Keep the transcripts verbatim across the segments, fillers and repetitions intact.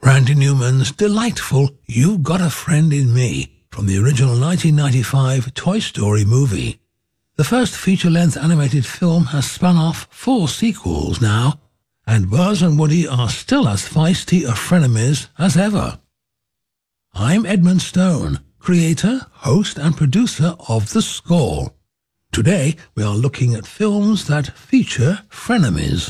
Randy Newman's delightful You've Got a Friend in Me from the original nineteen ninety-five Toy Story movie. The first feature-length animated film has spun off four sequels now, and Buzz and Woody are still as feisty a frenemies as ever. I'm Edmund Stone, creator, host and producer of The Score. Today we are looking at films that feature frenemies.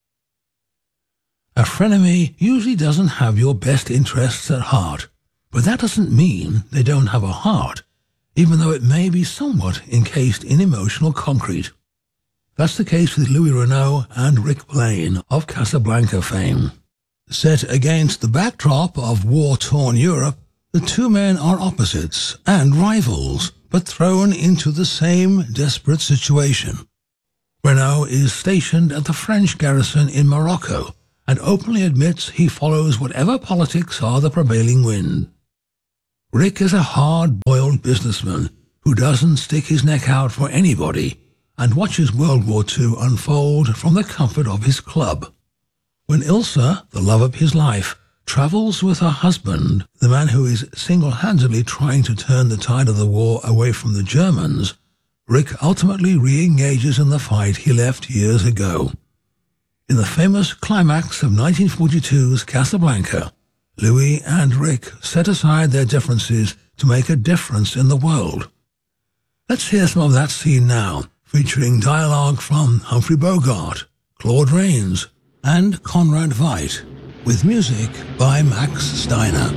A frenemy usually doesn't have your best interests at heart, but that doesn't mean they don't have a heart, even though it may be somewhat encased in emotional concrete. That's the case with Louis Renault and Rick Blaine of Casablanca fame. Set against the backdrop of war-torn Europe, the two men are opposites and rivals, but thrown into the same desperate situation. Renault is stationed at the French garrison in Morocco, and openly admits he follows whatever politics are the prevailing wind. Rick is a hard-boiled businessman who doesn't stick his neck out for anybody and watches World War Two unfold from the comfort of his club. When Ilsa, the love of his life, travels with her husband, the man who is single-handedly trying to turn the tide of the war away from the Germans, Rick ultimately re-engages in the fight he left years ago. In the famous climax of nineteen forty-two's Casablanca, Louis and Rick set aside their differences to make a difference in the world. Let's hear some of that scene now, featuring dialogue from Humphrey Bogart, Claude Rains, and Conrad Veidt, with music by Max Steiner.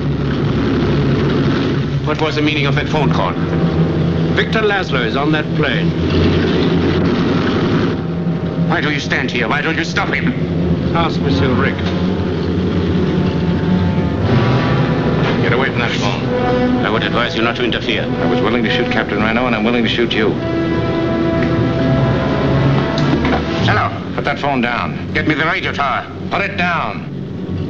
What was the meaning of that phone call? Victor Laszlo is on that plane. Why do you stand here? Why don't you stop him? Ask Monsieur Rick. Get away from that phone. I would advise you not to interfere. I was willing to shoot Captain Renault, and I'm willing to shoot you. Hello. Put that phone down. Get me the radio tower. Put it down.